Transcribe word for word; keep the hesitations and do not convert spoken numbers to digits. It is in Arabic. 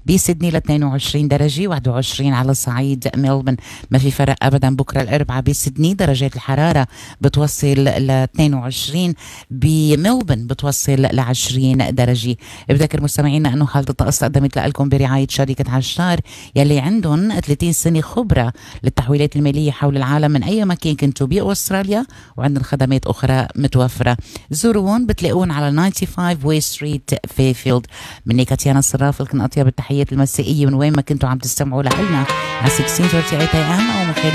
بسيدني ل اثنين وعشرين درجة، واحد وعشرين على صعيد ميلبورن، ما في فرق أبدا. بكرة الأربعاء بسيدني درجات الحرارة بتوصل ل اثنين وعشرين، بميلبورن بتوصل ل عشرين درجة. بذكر مستمعينا أنه حالة الطقس قدمت لكم برعاية شركة عشار يلي عندهم ثلاثين سنة خبرة للتحويلات المالية حول العالم من أي مكان كنتوا بأستراليا، وعندنا خدمات أخرى متوفرة. زوروهم بتلاقون على خمسة وتسعين واي ستريت فيفيلد. مني كاتيانا الصراف، لكن أطيب التحيات المسائية من وين ما كنتوا عم تستمعوا لنا على ستة عشر ثلاثين اي ام أو من خلال